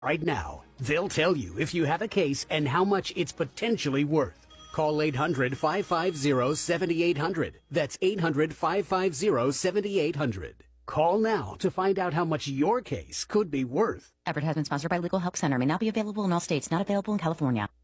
right now. They'll tell you if you have a case and how much it's potentially worth. Call 800-550-7800. That's 800-550-7800. Call now to find out how much your case could be worth. Advertisement sponsored by Legal Help Center. May not be available in all states. Not available in California.